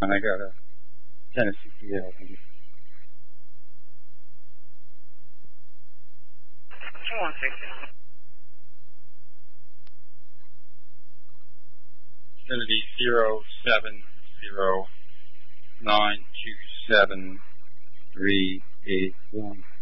And I got a Tennessee PL. It's going to be 070927381.